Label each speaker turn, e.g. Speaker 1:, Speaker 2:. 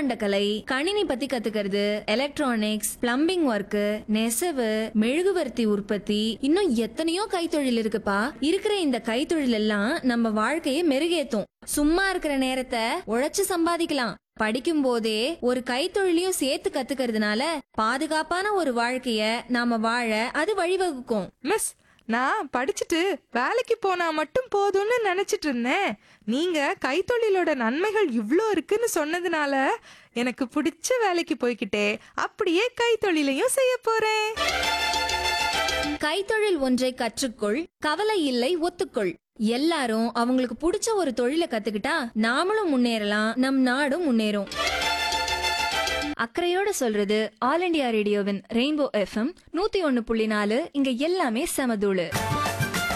Speaker 1: மண்பாண்ட கலை, கணினி பத்தி கத்துக்கிறது, எலக்ட்ரானிக்ஸ், பிளம்பிங் ஒர்க், நெசவு, மெழுகுவர்த்தி உற்பத்தி, இன்னும் எத்தனையோ கைத்தொழில் இருக்குப்பா. இருக்கிற இந்த கைத்தொழில் எல்லாம் நம்ம வாழ்க்கையை மெருகேத்தும். சும்மா இருக்கிற நேரத்தை உழைச்சு சம்பாதிக்கலாம். படிக்கும் போதே ஒரு கைத்தொழிலையும் சேர்த்து கத்துக்கிறதுனால பாதுகாப்பான ஒரு வாழ்க்கைய நாம வாழ அது வழிவகுக்கும்.
Speaker 2: மிஸ், நான் படிச்சுட்டு வேலைக்கு போனா மட்டும் போதும்னு நினைச்சிட்டு இருந்தேன். நீங்க கைத்தொழிலோட நன்மைகள் இவ்ளோ இருக்குன்னு சொன்னதுனால எனக்கு பிடிச்ச வேலைக்கு போய்கிட்டே அப்படியே கைத்தொழிலையும் செய்ய போறேன்.
Speaker 1: கைத்தொழில் ஒன்றை கற்றுக்கொள், கவலை இல்லை ஒத்துக்கொள். எல்லாரும் அவங்களுக்கு பிடிச்ச ஒரு தொழிலை கத்துக்கிட்டா நாமளும் முன்னேறலாம், நம் நாடும் முன்னேறும். அக்கறையோட சொல்றது ஆல் இண்டியா ரேடியோவின் ரெயின்போ FM 101.4. இங்க எல்லாமே சமதூளு.